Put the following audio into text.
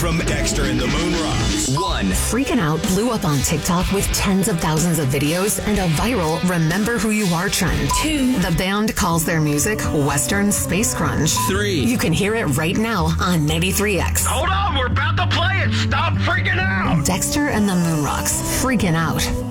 From Dexter and the Moon Rocks. 1. Freaking Out blew up on TikTok with tens of thousands of videos and a viral Remember Who You Are trend. 2. The band calls their music Western Space Grunge. 3. You can hear it right now on 93X. Hold on, we're about to play it. Stop freaking out. Dexter and the Moon Rocks. Freaking Out.